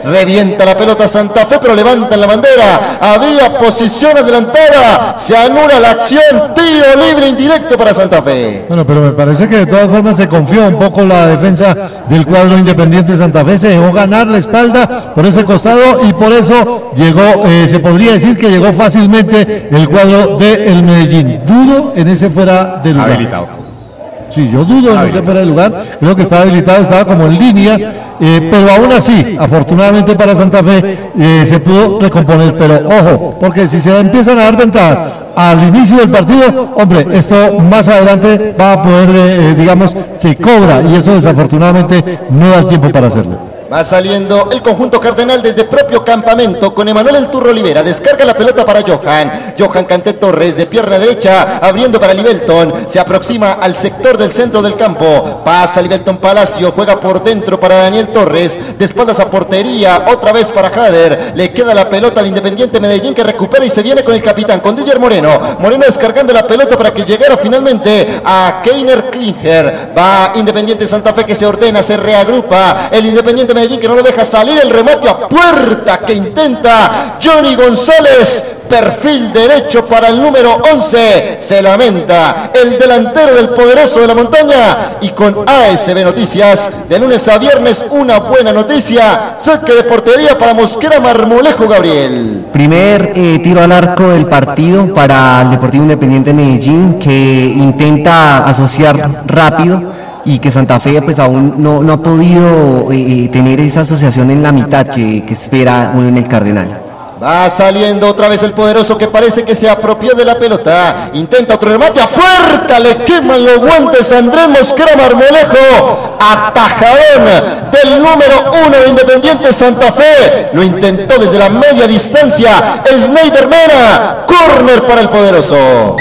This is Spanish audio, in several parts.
Revienta la pelota Santa Fe, pero levantan la bandera. Había posición adelantada. Se anula la acción. Tiro libre indirecto para Santa Fe. Bueno, pero me parece que de todas formas se confió un poco la defensa del cuadro Independiente Santa Fe. Se dejó ganar la espalda por ese costado y por eso llegó, se podría decir que llegó fácilmente el cuadro del Medellín. Dudo en ese fuera de lugar. Habilitado. Sí, yo dudo en ese fuera de lugar. Creo que estaba habilitado, estaba como en línea. Pero aún así, afortunadamente para Santa Fe, se pudo recomponer. Pero ojo, porque si se empiezan a dar ventajas al inicio del partido, hombre, esto más adelante va a poder, digamos, se cobra y eso desafortunadamente no da tiempo para hacerlo. Va saliendo el conjunto cardenal desde propio campamento con Emanuel El Turro Olivera. Descarga la pelota para Johan Canté Torres de pierna derecha, abriendo para Libelton. Se aproxima al sector del centro del campo. Pasa Libelton Palacio, juega por dentro para Daniel Torres. De espaldas a portería, otra vez para Jader. Le queda la pelota al Independiente Medellín que recupera y se viene con el capitán, con Didier Moreno. Moreno descargando la pelota para que llegara finalmente a Keiner Klinger. Va Independiente Santa Fe que se ordena, se reagrupa. El Independiente Medellín que no lo deja salir, el remate a puerta que intenta Johnny González, perfil derecho para el número 11, se lamenta el delantero del Poderoso de la Montaña. Y con ASB Noticias, de lunes a viernes, una buena noticia, saque de portería para Mosquera Marmolejo. Gabriel, primer tiro al arco del partido para el Deportivo Independiente Medellín, que intenta asociar rápido y que Santa Fe pues aún no ha podido tener esa asociación en la mitad que espera uno en el Cardenal. Va saliendo otra vez el Poderoso que parece que se apropió de la pelota. Intenta otro remate a puerta. Le queman los guantes a Andrés Mosquera Marmolejo. Atajadón del número 1 de Independiente Santa Fe. Lo intentó desde la media distancia. Snyder Mena. Córner para el Poderoso.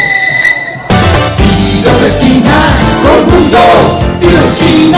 Tiro de esquina, gol mundo, tiro de esquina.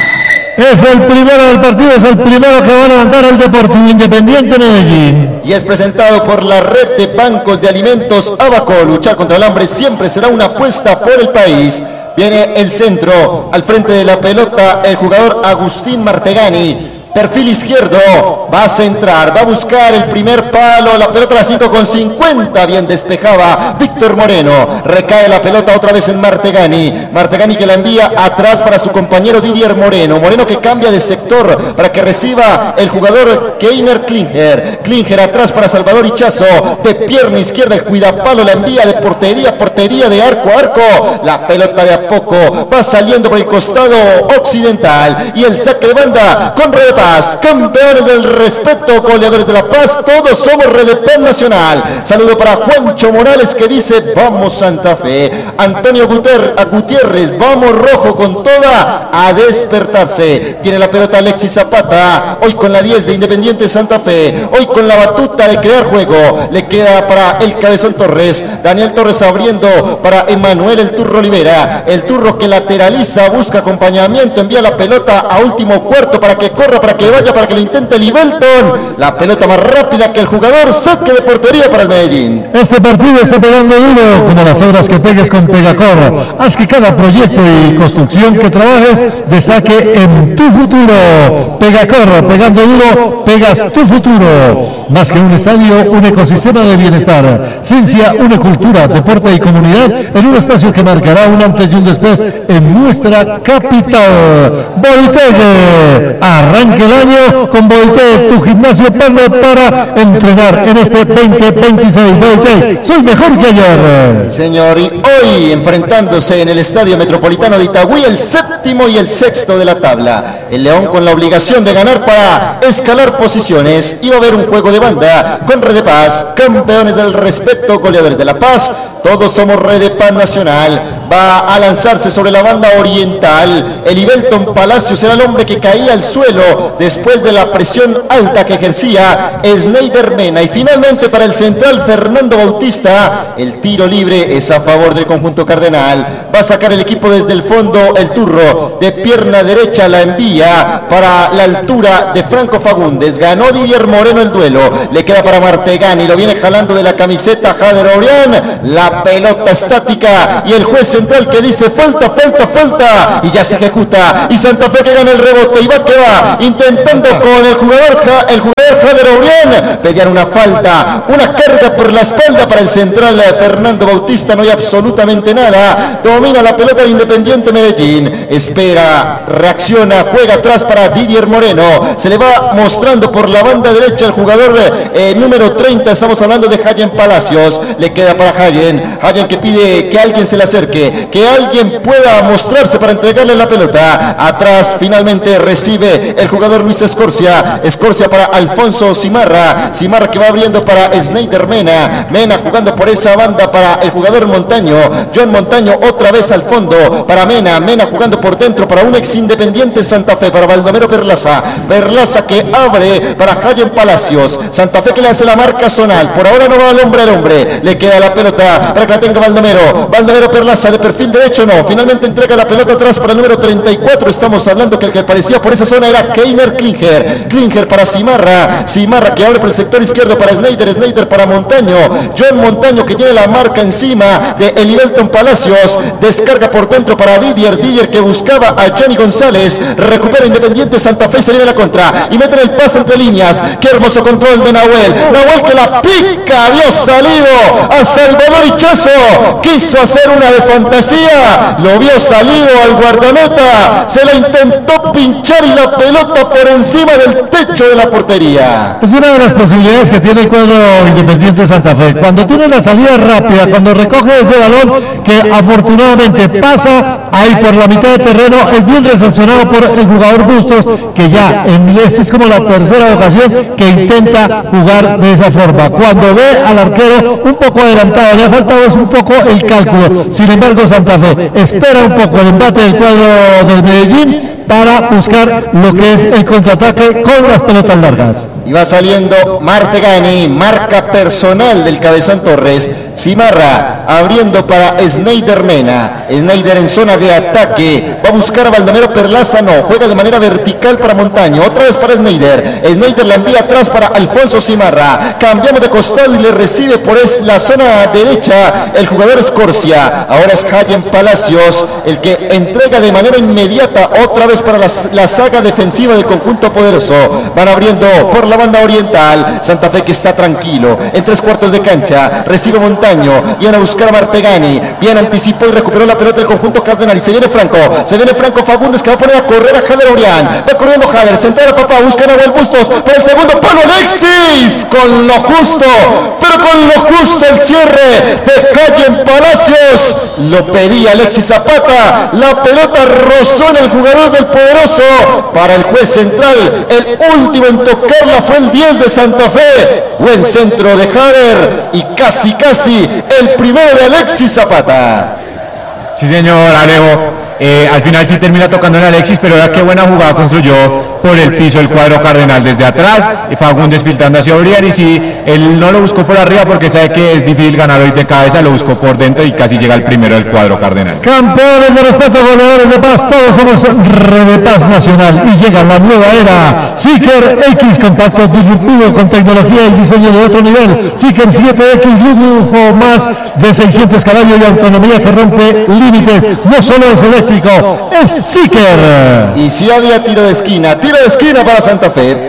Es el primero del partido, es el primero que va a levantar el Deportivo Independiente Medellín. Y es presentado por la red de bancos de alimentos Abaco. Luchar contra el hambre siempre será una apuesta por el país. Viene el centro, al frente de la pelota, el jugador Agustín Martegani. Perfil izquierdo, va a centrar, va a buscar el primer palo, la pelota a las 5:50, bien despejaba Víctor Moreno, recae la pelota otra vez en Martegani que la envía atrás para su compañero Didier Moreno que cambia de sector para que reciba el jugador Keiner Klinger atrás para Salvador Ichazo, de pierna izquierda el cuidapalo, la envía de portería de arco a arco, la pelota de a poco va saliendo por el costado occidental y el saque de banda con Red de Paz. Campeones del respeto, goleadores de La Paz, todos somos Red de Paz Nacional. Saludo para Juancho Morales que dice vamos Santa Fe. Antonio Gutiérrez, vamos rojo con toda, a despertarse. Tiene la pelota Alexis Zapata, hoy con la 10 de Independiente Santa Fe, hoy con la batuta de crear juego. Le queda para el Cabezón Torres, Daniel Torres abriendo para Emanuel El Turro Olivera, el Turro que lateraliza, busca acompañamiento, envía la pelota a último cuarto para que corra, para que vaya, para que lo intente Libelton. La pelota más rápida que el jugador, saque de portería para el Medellín. Este partido está pegando duro, como las obras que pegues con Pegacor. Haz que cada proyecto y construcción que trabajes destaque en tu futuro. Pegacor, pegando duro, pegas tu futuro. Más que un estadio, un ecosistema de bienestar. Ciencia, una cultura, deporte y comunidad en un espacio que marcará un antes y un después en nuestra capital. Voltege, arranque el año con Voltege, tu gimnasio para entrenar en este 2026. Voltege, soy mejor que ayer. Señor, y hoy enfrentándose en el Estadio Metropolitano de Itagüí, el séptimo y el sexto de la tabla. El León con la obligación de ganar para escalar posiciones. Iba a haber un juego de banda con Red de Paz, campeones del respeto, goleadores de La Paz. Todos somos Red de Paz Nacional. Va a lanzarse sobre la banda oriental. El Ibelton Palacio será el hombre que caía al suelo después de la presión alta que ejercía Snyder Mena. Y finalmente para el central Fernando Bautista, el tiro libre es a favor del conjunto cardenal. Va a sacar el equipo desde el fondo, el Turro de pierna derecha la envía para la altura de Franco Fagundes. Ganó Didier Moreno el duelo. Le queda para Martegani, lo viene jalando de la camiseta Jader Orián. La pelota estática y el juez central que dice falta y ya se ejecuta. Y Santa Fe que gana el rebote y va que va intentando con el jugador Jader Obrián. Pedían una falta, una carga por la espalda para el central Fernando Bautista. No hay absolutamente nada. Domina la pelota de Independiente Medellín. Espera, reacciona, juega atrás para Didier Moreno. Se le va mostrando por la banda derecha el jugador número 30. Estamos hablando de Hayen Palacios. Le queda para Hayen. Hayen que pide que alguien se le acerque, que alguien pueda mostrarse para entregarle la pelota. Atrás finalmente recibe el jugador Luis Escorcia. Escorcia para Alfonso Cimarra. Cimarra que va abriendo para Sneider Mena. Mena jugando por esa banda para el jugador Montaño. John Montaño otra vez al fondo para Mena. Mena jugando por dentro para un ex Independiente Santa Fe, para Baldomero Perlaza. Perlaza que abre para Hayen Palacios. Santa Fe que le hace la marca zonal. Por ahora no va al hombre. Le queda la pelota para que la tenga Baldomero. Baldomero Perlaza de perfil derecho, no. Finalmente entrega la pelota atrás para el número 34. Estamos hablando que el que aparecía por esa zona era Keiner Klinger. Klinger para Cimarra. Cimarra que abre por el sector izquierdo para Sneider. Sneider para Montaño. John Montaño que tiene la marca encima de Elivelton Palacios. Descarga por dentro para Didier. Didier que buscaba a Johnny González. Recupera Independiente Santa Fe y se viene la contra. Y mete el pase entre líneas. Qué hermoso control de Nahuel. Nahuel que la pica. Había salido a Salvador Hichazo. Quiso hacer una de fantasía. Lo vio salido al guardameta. Se la intentó pinchar y la pelota por encima del techo de la portería. Es una de las posibilidades que tiene el cuadro Independiente Santa Fe. Cuando tiene la salida rápida, cuando recoge ese balón que afortunadamente pasa ahí por la mitad de terreno, es bien recepcionado por el jugador Bustos, que ya en este es como la tercera ocasión que intenta jugar de esa forma. Cuando ve al arquero un poco adelantado, le ha faltado un poco el cálculo. Sin embargo, Santa Fe espera un poco el embate del cuadro del Medellín para buscar lo que es el contraataque con las pelotas largas. Y va saliendo Martegani, marca personal del Cabezón Torres. Cimarra abriendo para Sneider Mena. Sneider en zona de ataque. Va a buscar a Baldomero Perlaza, no. Juega de manera vertical para Montaño. Otra vez para Sneider. Sneider la envía atrás para Alfonso Cimarra. Cambiamos de costado y le recibe por la zona derecha el jugador Escorcia. Ahora es Hayen Palacios el que entrega de manera inmediata otra vez para la saga defensiva del conjunto poderoso. Van abriendo por la banda oriental. Santa Fe que está tranquilo en 3/4 de cancha. Recibe Montaño. Viene a buscar a Martegani. Bien anticipó y recuperó la pelota del conjunto cardenal. Y se viene Franco. Fagundes que va a poner a correr a Jader Obrián. Va corriendo Jader. Central a papá. Busca a Nahuel Bustos. Por el segundo palo. Alexis. Con lo justo. Pero con lo justo el cierre de Hayen Palacios. Lo pedía Alexis Zapata. La pelota rozó en el jugador del poderoso. Para el juez central, el último en tocarla fue el 10 de Santa Fe. Buen centro de Jader. Y casi el primero de Alexis Zapata. Sí, señor Alejo. Al final sí termina tocando en Alexis, pero era qué buena jugada construyó por el piso el cuadro cardenal desde atrás. Fagundes filtrando hacia Obrián, y sí, él no lo buscó por arriba porque sabe que es difícil ganar hoy de cabeza, lo buscó por dentro y casi llega el primero del cuadro cardenal. Campeones de respeto, goleadores de paz, todos somos Red Paz Nacional, y llega la nueva era. Seeker X, compacto disruptivo con tecnología y diseño de otro nivel. Seeker 7X, lujo más de 600 caballos y autonomía que rompe límites. No solo es eléctrico, es Seeker. Y si había tiro de esquina para Santa Fe.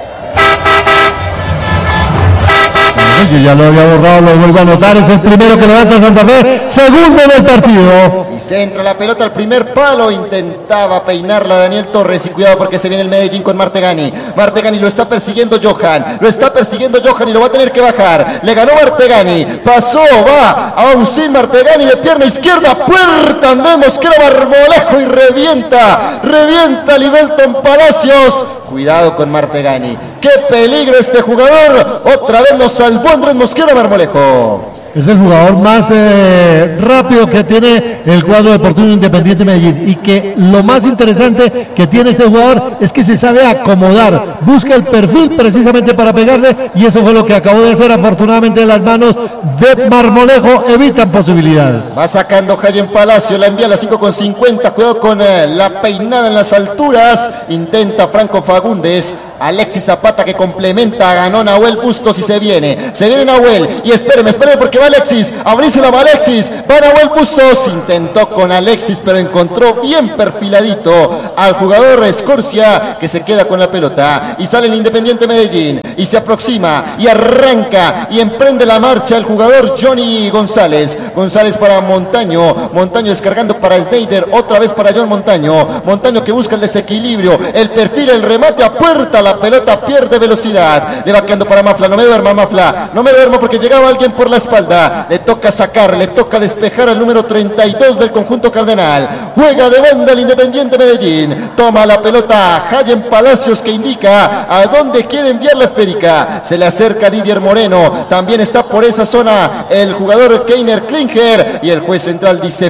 Yo ya lo había borrado, lo vuelvo a anotar. Es el primero que levanta Santa Fe, segundo del partido. Y centra la pelota al primer palo. Intentaba peinarla Daniel Torres. Y cuidado porque se viene el Medellín con Martegani. Martegani lo está persiguiendo Johan. Y lo va a tener que bajar. Le ganó Martegani. Pasó, va a Agustín Martegani de pierna izquierda. Puerta de Mosquera Marmolejo y revienta Elivelton Palacios. Cuidado con Martegani. ¡Qué peligro este jugador! Otra vez nos salvó Andrés Mosquera Marmolejo. Es el jugador más rápido que tiene el cuadro deportivo Independiente Medellín, y que lo más interesante que tiene este jugador es que se sabe acomodar, busca el perfil precisamente para pegarle, y eso fue lo que acabó de hacer. Afortunadamente las manos de Marmolejo evitan posibilidad. Va sacando Hayen Palacio, la envía a las 5:50, cuidado con la peinada en las alturas. Intenta Franco Fagundes. Alexis Zapata falta que complementa, ganó Nahuel Bustos y se viene Nahuel, y espéreme porque va Alexis, abrísela va Alexis, va Nahuel Bustos, intentó con Alexis, pero encontró bien perfiladito al jugador Escorcia, que se queda con la pelota, y sale el Independiente Medellín, y se aproxima, y arranca, y emprende la marcha el jugador Johnny González para Montaño descargando para Snyder, otra vez para John Montaño que busca el desequilibrio, el perfil, el remate a puerta, la pelota pierde velocidad, le va quedando para Mafla, no me duermo porque llegaba alguien por la espalda, le toca sacar, le toca despejar al número 32 del conjunto cardenal, juega de banda el Independiente Medellín, toma la pelota Hayen Palacios, que indica a dónde quiere enviar la esférica, se le acerca Didier Moreno, también está por esa zona el jugador Keiner Klinger, y el juez central dice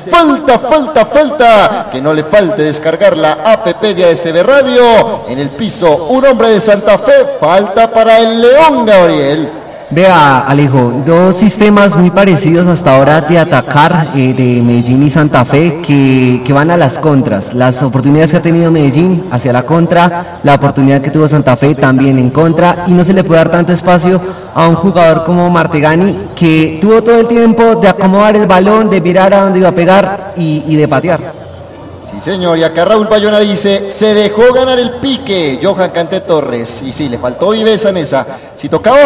falta, que no le falte descargar la APP de ASB Radio. En el piso un hombre de Santa Fe, falta para el León, Gabriel. Vea, Alejo, dos sistemas muy parecidos hasta ahora de atacar de Medellín y Santa Fe que van a las contras. Las oportunidades que ha tenido Medellín hacia la contra, la oportunidad que tuvo Santa Fe también en contra, y no se le puede dar tanto espacio a un jugador como Martegani, que tuvo todo el tiempo de acomodar el balón, de mirar a dónde iba a pegar y de patear. Sí, señor, y acá Raúl Bayona dice, se dejó ganar el pique Johan Cante Torres, y sí, le faltó viveza en esa, si tocaba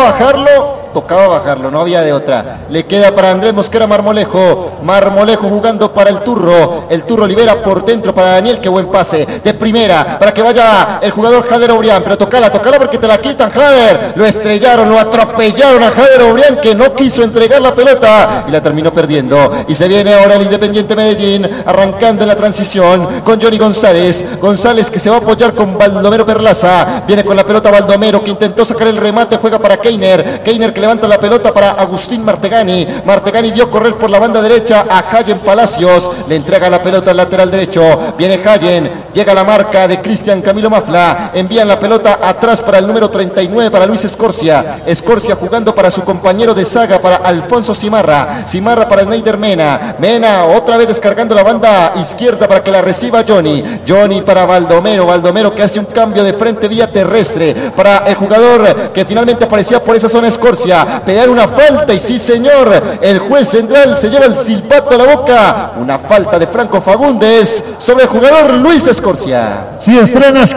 bajarlo, no había de otra. Le queda para Andrés Mosquera Marmolejo jugando para el Turro libera por dentro para Daniel, qué buen pase, de primera, para que vaya el jugador Jader Obrián, pero tocala porque te la quitan, Jader, lo estrellaron, lo atropellaron a Jader Obrián, que no quiso entregar la pelota, y la terminó perdiendo, y se viene ahora el Independiente Medellín, arrancando en la transición, con Johnny González, que se va a apoyar con Baldomero Perlaza, viene con la pelota Baldomero, que intentó sacar el remate, juega para Keiner que levanta la pelota para Agustín Martegani dio correr por la banda derecha a Hayen Palacios, le entrega la pelota al lateral derecho, viene Hayen, llega la marca de Cristian Camilo Mafla, envían la pelota atrás para el número 39, para Luis Escorcia jugando para su compañero de saga, para Alfonso Cimarra para Snyder Mena otra vez descargando la banda izquierda para que la reciba Johnny para Baldomero que hace un cambio de frente vía terrestre para el jugador que finalmente aparecía por esa zona, Escorcia, pegar una falta, y sí señor, el juez central se lleva el silbato a la boca, una falta de Franco Fagundes sobre el jugador Luis Escorcia. Si estrenas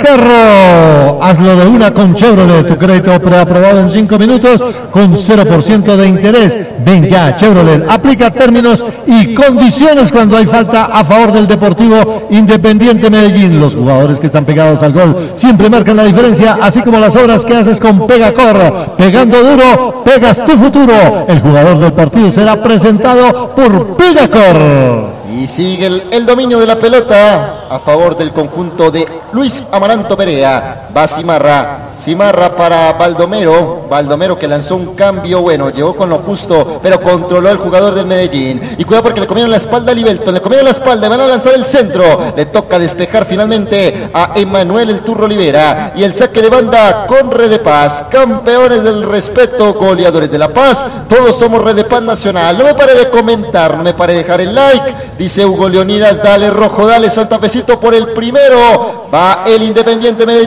carro, hazlo de una con Chevrolet, tu crédito preaprobado en 5 minutos con 0% de interés. Ven ya, Chevrolet, aplica términos y condiciones cuando hay falta a favor del Deportivo Independiente Medellín. Los jugadores que están pegados al gol siempre marcan la diferencia, así como las obras que haces con Pegacor. Pegando duro, pegas tu futuro. El jugador del partido será presentado por Pegacor. Y sigue el dominio de la pelota a favor del conjunto de Luis Amaranto Perea. Va Cimarra para Baldomero que lanzó un cambio, bueno, llegó con lo justo, pero controló al jugador del Medellín. Y cuidado porque le comieron la espalda a Libelton, van a lanzar el centro, le toca despejar finalmente a Emanuel el Turro Libera, y el saque de banda con Red de Paz, campeones del respeto, goleadores de La Paz, todos somos Red de Paz Nacional. No me pare de comentar, no me pare de dejar el like, dice Hugo Leonidas, dale rojo, dale Santafecito por el primero, va el Independiente Medellín.